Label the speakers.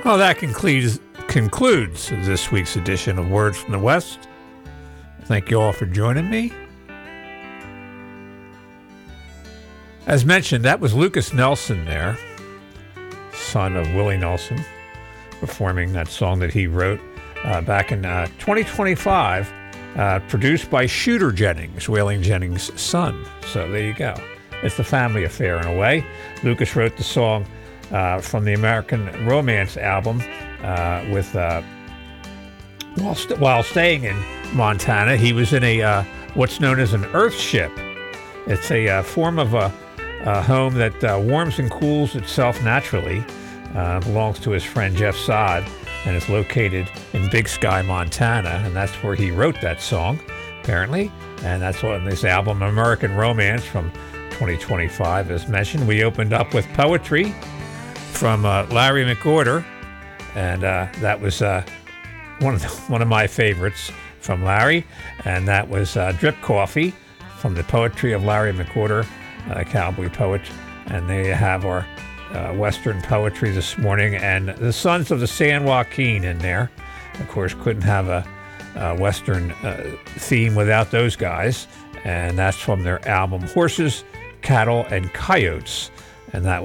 Speaker 1: Well, that concludes this week's edition of Words from the West. Thank you all for joining me. As mentioned, that was Lucas Nelson there, son of Willie Nelson, performing that song that he wrote back in 2025, produced by Shooter Jennings, Waylon Jennings' son. So there you go. It's a family affair in a way. Lucas wrote the song from the American Romance album while staying in Montana. He was in a what's known as an earth ship. It's a form of a home that warms and cools itself naturally. Belongs to his friend Jeff Sod and is located in Big Sky, Montana, and that's where he wrote that song, apparently. And that's on this album, American Romance, from 2025, as mentioned. We opened up with poetry from Larry McWhorter, and that was one of my favorites from Larry, and that was Drip Coffee from the poetry of Larry McWhorter, cowboy poet. And there you have our Western poetry this morning, and the Sons of the San Joaquin in there. Of course, couldn't have a Western theme without those guys, and that's from their album Horses, Cattle, and Coyotes, and that